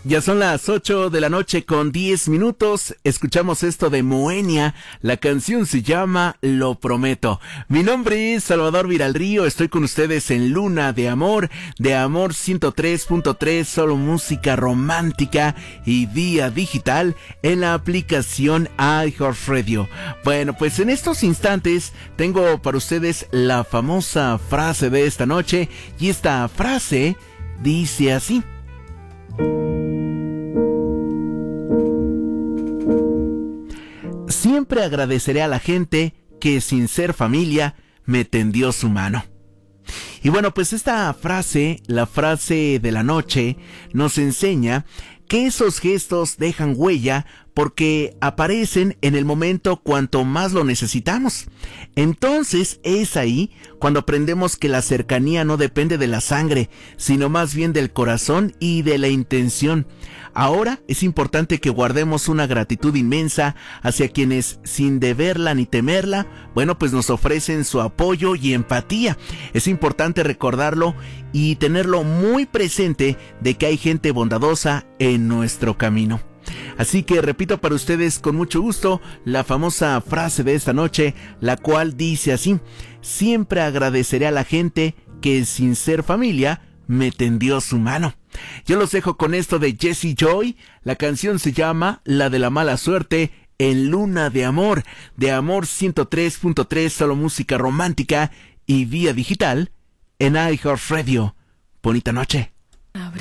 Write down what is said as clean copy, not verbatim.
Ya son las 8 de la noche con 10 minutos. Escuchamos esto de Moenia. La canción se llama Lo Prometo. Mi nombre es Salvador Viralrío. Estoy con ustedes en Luna de Amor 103.3, solo música romántica y vía digital en la aplicación iHeartRadio. Bueno, pues en estos instantes tengo para ustedes la famosa frase de esta noche. Y esta frase dice así: siempre agradeceré a la gente que sin ser familia me tendió su mano. Y bueno, pues esta frase, la frase de la noche, nos enseña que esos gestos dejan huella porque aparecen en el momento cuanto más lo necesitamos. Entonces es ahí cuando aprendemos que la cercanía no depende de la sangre, sino más bien del corazón y de la intención. Ahora es importante que guardemos una gratitud inmensa hacia quienes, sin deberla ni temerla, bueno, pues nos ofrecen su apoyo y empatía. Es importante recordarlo y tenerlo muy presente de que hay gente bondadosa en nuestro camino. Así que repito para ustedes con mucho gusto la famosa frase de esta noche, la cual dice así: siempre agradeceré a la gente que sin ser familia me tendió su mano. Yo los dejo con esto de Jessie Joy. La canción se llama La de la Mala Suerte en Luna de Amor 103.3, solo música romántica y vía digital en iHeartRadio. Bonita noche.